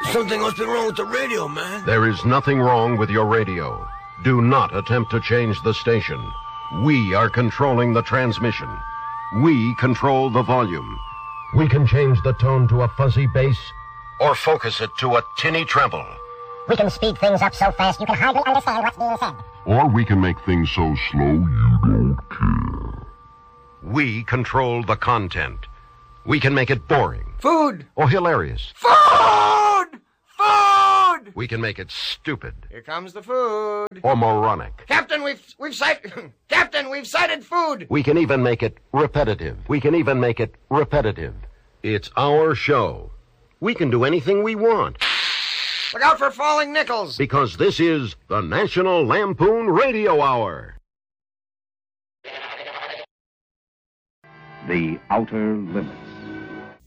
Something must be wrong with the radio, man. There is nothing wrong with your radio. Do not attempt to change the station. We are controlling the transmission. We control the volume. We can change the tone to a fuzzy bass or focus it to a tinny treble. We can speed things up so fast you can hardly understand what's being said. Or we can make things so slow you don't care. We control the content. We can make it boring. Food! Or hilarious. Food! Food! We can make it stupid. Here comes the food. Or moronic. Captain, we've sighted... Captain, we've sighted food! We can even make it repetitive. It's our show. We can do anything we want. Look out for falling nickels. Because this is the National Lampoon Radio Hour. The Outer Limits.